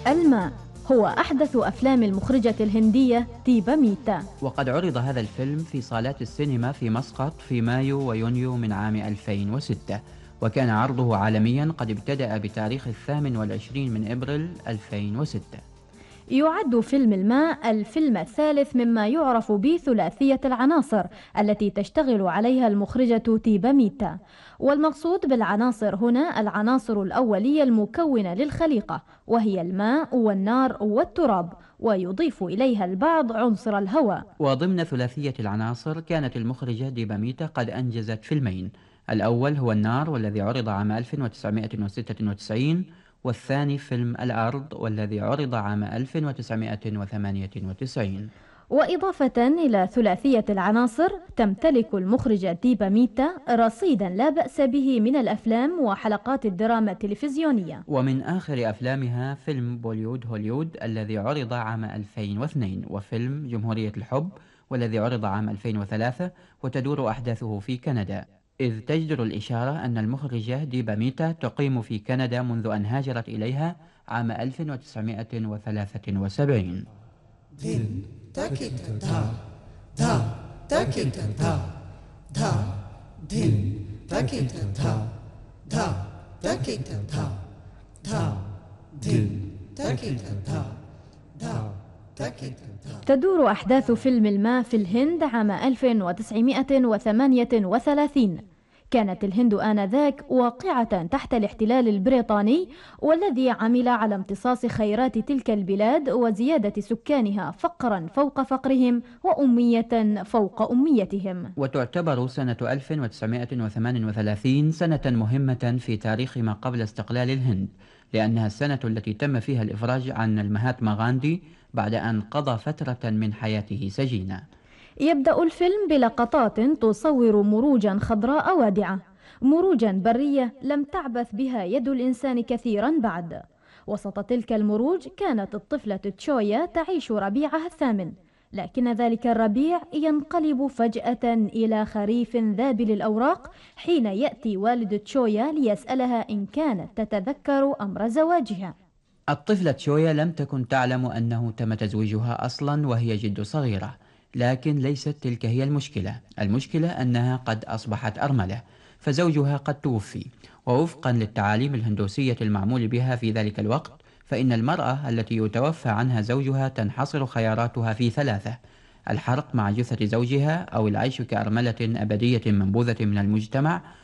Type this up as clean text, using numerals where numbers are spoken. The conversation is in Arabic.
الماء هو أحدث أفلام المخرجة الهندية ديبا ميتا، وقد عرض هذا الفيلم في صالات السينما في مسقط في مايو ويونيو من عام 2006، وكان عرضه عالميا قد ابتدأ بتاريخ 28 من إبريل 2006. يعد فيلم الماء الفيلم الثالث مما يعرف بثلاثية العناصر التي تشتغل عليها المخرجة ديبا ميتا، والمقصود بالعناصر هنا العناصر الأولية المكونة للخليقة، وهي الماء والنار والتراب، ويضيف إليها البعض عنصر الهواء. وضمن ثلاثية العناصر كانت المخرجة ديبا ميتا قد أنجزت فيلمين، الأول هو النار والذي عرض عام 1996، والثاني فيلم الأرض والذي عرض عام 1998. وإضافة إلى ثلاثية العناصر، تمتلك المخرجة ديبا ميتا رصيدا لا بأس به من الأفلام وحلقات الدراما التلفزيونية. ومن آخر أفلامها فيلم بوليود هوليود الذي عرض عام 2002، وفيلم جمهورية الحب والذي عرض عام 2003، وتدور أحداثه في كندا، إذ تجدر الإشارة أن المخرجة ديبا ميتا تقيم في كندا منذ أن هاجرت إليها عام 1973. تدور أحداث فيلم الماء في الهند عام 1938. كانت الهند آنذاك واقعة تحت الاحتلال البريطاني، والذي عمل على امتصاص خيرات تلك البلاد وزيادة سكانها فقرا فوق فقرهم وأمية فوق أميتهم. وتعتبر سنة 1938 سنة مهمة في تاريخ ما قبل استقلال الهند، لأنها السنة التي تم فيها الإفراج عن المهاتما غاندي بعد أن قضى فترة من حياته سجينا. يبدأ الفيلم بلقطات تصور مروجا خضراء وادعة، مروجا برية لم تعبث بها يد الإنسان كثيرا بعد. وسط تلك المروج كانت الطفلة تشويا تعيش ربيعها الثامن، لكن ذلك الربيع ينقلب فجأة إلى خريف ذابل الأوراق حين يأتي والد تشويا ليسألها إن كانت تتذكر أمر زواجها. الطفلة تشويا لم تكن تعلم أنه تم تزويجها أصلا وهي جد صغيرة، لكن ليست تلك هي المشكلة أنها قد أصبحت أرملة، فزوجها قد توفي، ووفقا للتعاليم الهندوسية المعمول بها في ذلك الوقت، فإن المرأة التي يتوفى عنها زوجها تنحصر خياراتها في ثلاثة: الحرق مع جثة زوجها، أو العيش كأرملة أبدية منبوذة من المجتمع،